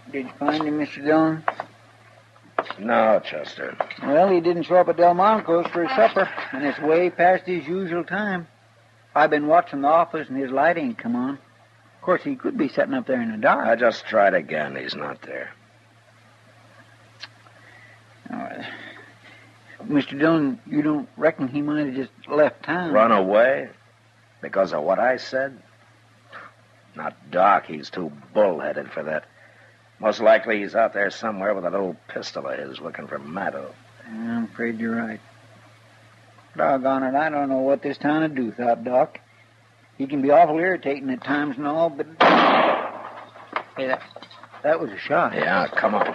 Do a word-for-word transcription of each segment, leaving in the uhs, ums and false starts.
Did you find him, Mister Dillon? No, Chester. Well, he didn't show up at Delmonico's for his supper, and it's way past his usual time. I've been watching the office, and his light ain't come on. Of course, he could be sitting up there in the dark. I just tried again. He's not there. Uh, Mister Dillon, you don't reckon he might have just left town? Run away? Because of what I said? Not Doc. He's too bullheaded for that. Most likely he's out there somewhere with that old pistol of his looking for Maddo. I'm afraid you're right. Doggone it, I don't know what this town would do, thought Doc. He can be awful irritating at times and all, but... Hey, that, that was a shot. Yeah, come on.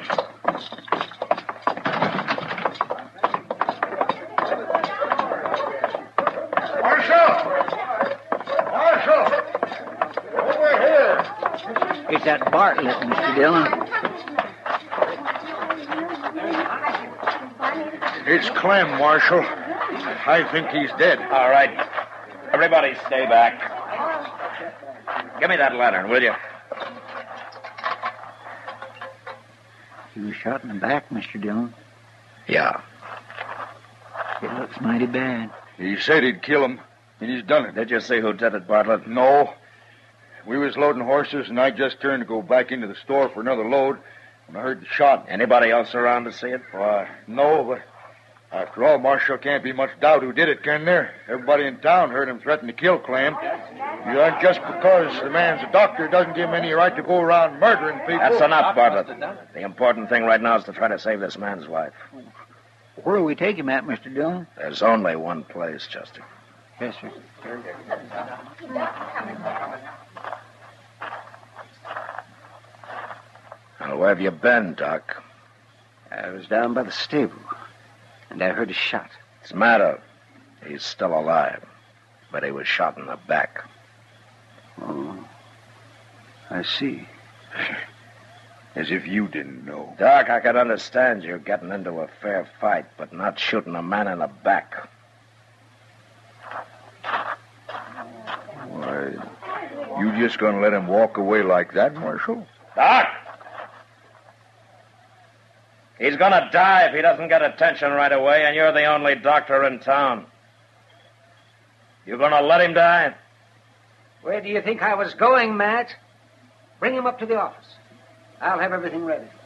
Marshal! Marshal! Over here! It's that Bartlett, Mister Dillon. It's Clem, Marshal. I think he's dead. All right. Everybody stay back. Give me that lantern, will you? He was shot in the back, Mister Dillon. Yeah. It looks mighty bad. He said he'd kill him, and he's done it. Did you see who did it, Bartlett? No. We was loading horses, and I just turned to go back into the store for another load when I heard the shot. Anybody else around to see it? Why, no, but after all, Marshal, can't be much doubt who did it, can there? Everybody in town heard him threaten to kill Clem. You know, just because the man's a doctor doesn't give him any right to go around murdering people. That's enough, Bartlett. The important thing right now is to try to save this man's life. Where will we take him at, Mister Dillon? There's only one place, Chester. Yes, sir. Now, where have you been, Doc? I was down by the stable, and I heard a shot. It's Maddo. He's still alive, but he was shot in the back. Oh, I see. As if you didn't know. Doc, I could understand you getting into a fair fight, but not shooting a man in the back. Why, you just gonna let him walk away like that, Marshal? Doc! He's gonna die if he doesn't get attention right away, and you're the only doctor in town. You gonna let him die? Where do you think I was going, Matt? Bring him up to the office. I'll have everything ready.